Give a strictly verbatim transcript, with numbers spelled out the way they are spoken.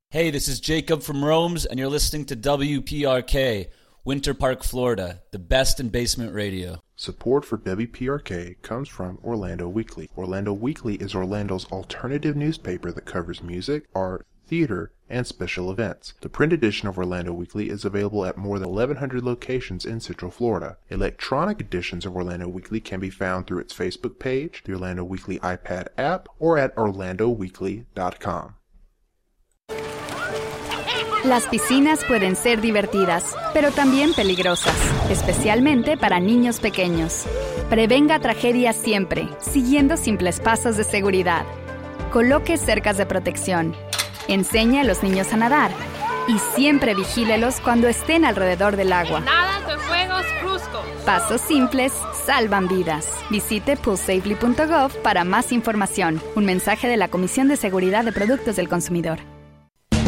Hey, this is Jacob from Rome's, and you're listening to W P R K, Winter Park, Florida, the best in basement radio. Support for W P R K comes from Orlando Weekly. Orlando Weekly is Orlando's alternative newspaper that covers music, art, theater, and special events. The print edition of Orlando Weekly is available at more than eleven hundred locations in Central Florida. Electronic editions of Orlando Weekly can be found through its Facebook page, the Orlando Weekly iPad app, or at orlando weekly dot com. Las piscinas pueden ser divertidas, pero también peligrosas, especialmente para niños pequeños. Prevenga tragedias siempre, siguiendo simples pasos de seguridad. Coloque cercas de protección. Enseñe a los niños a nadar. Y siempre vigílelos cuando estén alrededor del agua. Nada de fuegos bruscos. Pasos simples salvan vidas. Visite pool safely punto gov para más información. Un mensaje de la Comisión de Seguridad de Productos del Consumidor.